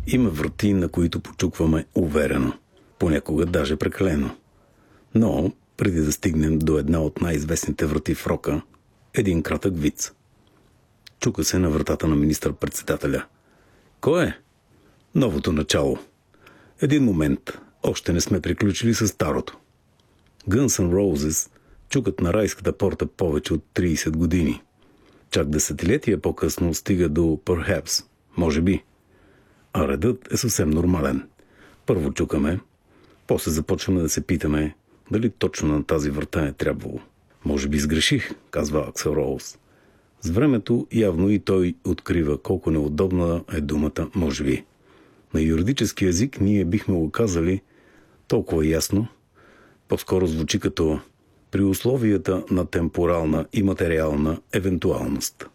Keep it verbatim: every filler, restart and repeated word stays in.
Има врати, на които почукваме уверено, понякога даже прекалено. Но, преди да стигнем до една от най-известните врати в рока, един кратък виц. Чука се на вратата на министър-председателя. Кой е? Новото начало. Един момент, още не сме приключили с старото. Guns N' Roses чукат на райската порта повече от трийсет години. Чак десетилетия по-късно стига до Perhaps, може би. А редът е съвсем нормален. Първо чукаме, после започваме да се питаме дали точно на тази врата е трябвало. Може би сгреших, казва Аксел Роуз. С времето явно и той открива колко неудобна е думата може би. На юридически език ние бихме го казали толкова ясно, по-скоро звучи като при условията на темпорална и материална евентуалност.